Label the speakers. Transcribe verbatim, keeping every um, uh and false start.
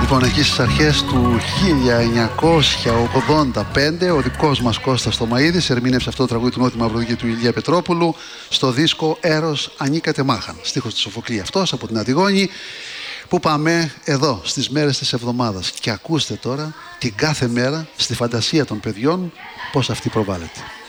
Speaker 1: Λοιπόν, εκεί στις αρχές του χίλια εννιακόσια ογδόντα πέντε ο δικός μας Κώστας Θωμαΐδης ερμήνευσε αυτό το τραγούδι του Νότι Μαυρουδή και του Ηλία Πετρόπουλου στο δίσκο «Έρος Ανίκατε Μάχαν». Στίχος του Σοφοκλή αυτός από την Αντιγόνη, που πάμε εδώ στις μέρες της εβδομάδας. Και ακούστε τώρα την κάθε μέρα στη φαντασία των παιδιών πώς αυτή προβάλλεται.